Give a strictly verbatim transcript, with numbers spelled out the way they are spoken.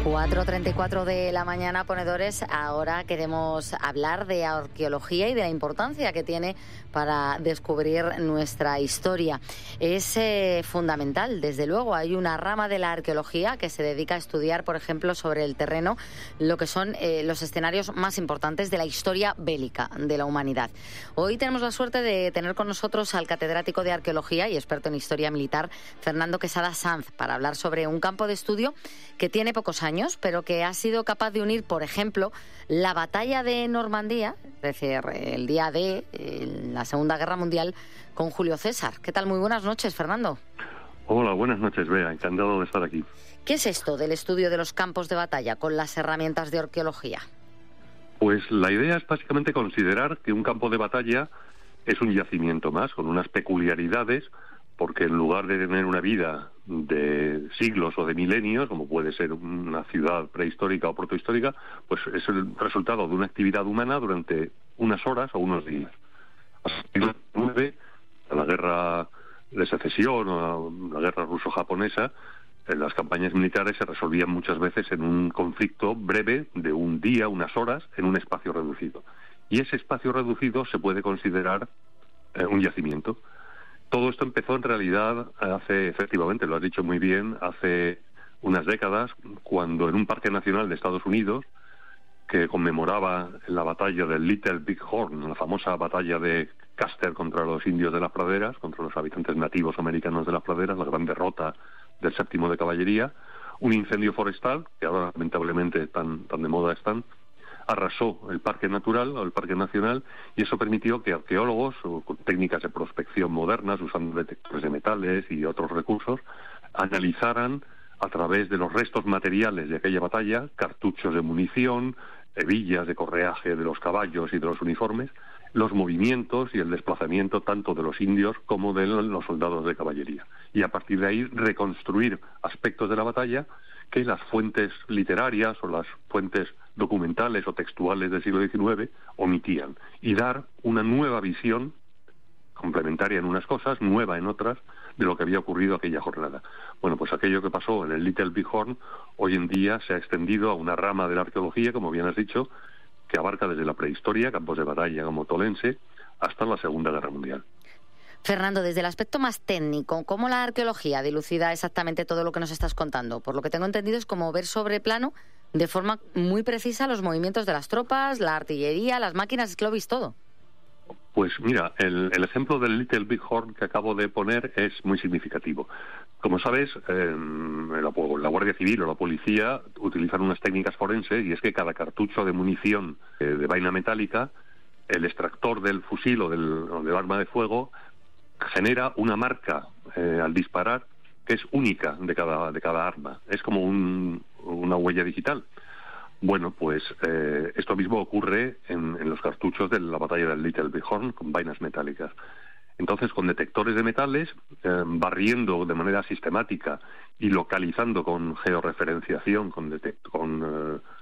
cuatro treinta y cuatro de la mañana, ponedores. Ahora queremos hablar de arqueología y de la importancia que tiene para descubrir nuestra historia. Es eh, fundamental, desde luego. Hay una rama de la arqueología que se dedica a estudiar, por ejemplo, sobre el terreno, lo que son eh, los escenarios más importantes de la historia bélica de la humanidad. Hoy tenemos la suerte de tener con nosotros al catedrático de arqueología y experto en historia militar, Fernando Quesada Sanz, para hablar sobre un campo de estudio que tiene pocos años, pero que ha sido capaz de unir, por ejemplo, la batalla de Normandía, es decir, el día de la Segunda Guerra Mundial, con Julio César. ¿Qué tal? Muy buenas noches, Fernando. Hola, buenas noches, Bea. Encantado de estar aquí. ¿Qué es esto del estudio de los campos de batalla con las herramientas de arqueología? Pues la idea es básicamente considerar que un campo de batalla es un yacimiento más, con unas peculiaridades, porque en lugar de tener una vida de siglos o de milenios, como puede ser una ciudad prehistórica o protohistórica, pues es el resultado de una actividad humana durante unas horas o unos días. Hasta el siglo diecinueve, la guerra de secesión o la guerra ruso-japonesa, las campañas militares se resolvían muchas veces en un conflicto breve de un día, unas horas, en un espacio reducido. Y ese espacio reducido se puede considerar eh, un yacimiento. Todo esto empezó en realidad hace, efectivamente, lo has dicho muy bien, hace unas décadas, cuando en un parque nacional de Estados Unidos, que conmemoraba la batalla del Little Big Horn, la famosa batalla de Custer contra los indios de las praderas, contra los habitantes nativos americanos de las praderas, la gran derrota del séptimo de caballería, un incendio forestal, que ahora lamentablemente tan, tan de moda están, arrasó el parque natural o el parque nacional, y eso permitió que arqueólogos con técnicas de prospección modernas, usando detectores de metales y otros recursos, analizaran a través de los restos materiales de aquella batalla, cartuchos de munición, hebillas de correaje de los caballos y de los uniformes, los movimientos y el desplazamiento tanto de los indios como de los soldados de caballería. Y a partir de ahí reconstruir aspectos de la batalla que las fuentes literarias o las fuentes documentales o textuales del siglo diecinueve omitían, y dar una nueva visión, complementaria en unas cosas, nueva en otras, de lo que había ocurrido aquella jornada. Bueno, pues aquello que pasó en el Little Big Horn hoy en día se ha extendido a una rama de la arqueología, como bien has dicho, que abarca desde la prehistoria, campos de batalla como Tolense, hasta la Segunda Guerra Mundial. Fernando, desde el aspecto más técnico, ¿cómo la arqueología dilucida exactamente todo lo que nos estás contando? Por lo que tengo entendido es como ver sobre plano de forma muy precisa los movimientos de las tropas, la artillería, las máquinas, es que lo veis todo. Pues mira, el, el ejemplo del Little Big Horn que acabo de poner es muy significativo. Como sabes, eh, la, la Guardia Civil o la policía utilizan unas técnicas forenses, y es que cada cartucho de munición eh, de vaina metálica, el extractor del fusil o del, o del arma de fuego genera una marca eh, al disparar que es única de cada, de cada arma. Es como un, una huella digital. Bueno, pues eh, esto mismo ocurre en, en los cartuchos de la batalla del Little Big Horn con vainas metálicas. Entonces, con detectores de metales, eh, barriendo de manera sistemática y localizando con georreferenciación, con, detect con